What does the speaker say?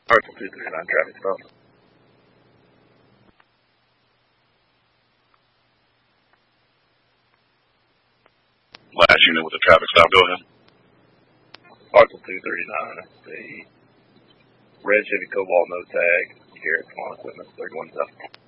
Parcel 239 traffic stop. Last unit with the traffic stop, go ahead. Parcel 239, the red Chevy Cobalt, no tag, Garrett Lawn Equipment, 31 South.